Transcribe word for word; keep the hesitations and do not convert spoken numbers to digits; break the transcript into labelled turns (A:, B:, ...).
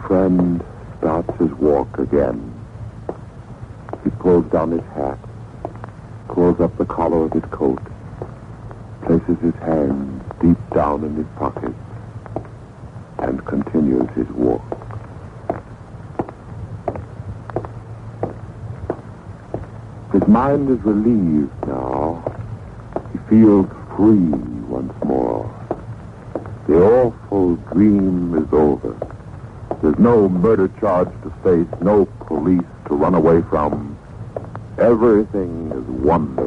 A: friend starts his walk again. He pulls down his hat, pulls up the collar of his coat, places his hands deep down in his pockets, and continues his walk. His mind is relieved now. He feels free once more. The awful dream is over. There's no murder charge to face, no police to run away from. Everything is wonderful.